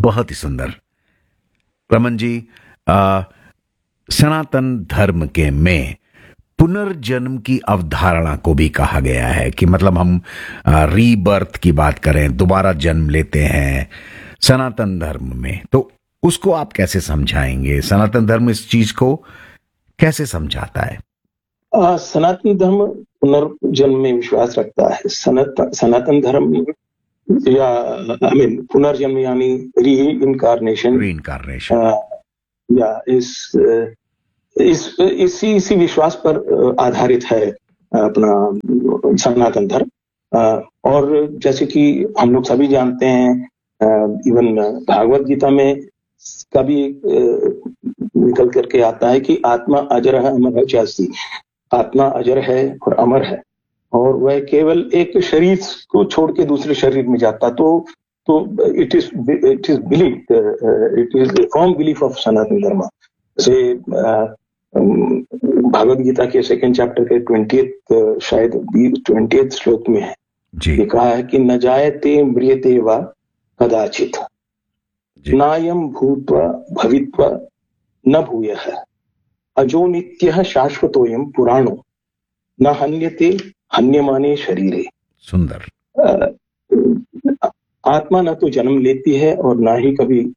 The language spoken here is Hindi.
बहुत ही सुंदर। रमन जी, सनातन धर्म के में पुनर्जन्म की अवधारणा को भी कहा गया है कि मतलब हम रीबर्थ की बात करें, दोबारा जन्म लेते हैं सनातन धर्म में, तो उसको आप कैसे समझाएंगे? सनातन धर्म इस चीज को कैसे समझाता है? सनातन धर्म पुनर्जन्म में विश्वास रखता है। सनातन धर्म या पुनर्जन्म यानी री इनकारनेशन या इसी विश्वास पर आधारित है अपना सनातन धर्म। और जैसे कि हम लोग सभी जानते हैं, इवन भागवत गीता में कभी निकल करके आता है कि आत्मा अजर है अमर है चासी। आत्मा अजर है और अमर है, और वह केवल एक शरीर को छोड़ के दूसरे शरीर में जाता। तो it is believe, it is firm belief of सनातन धर्म से भागवत गीता के 2nd चैप्टर के 20th शायद 20th श्लोक में है, ये कहा है कि न जायते म्रियते वा कदाचित नायम भूत्वा भवित्वा न भूयः अजो नित्यः शाश्वतोयम पुराणो न हन्यते हन्यमाने शरीरे। सुंदर। आत्मा न तो जन्म लेती है और ना ही कभी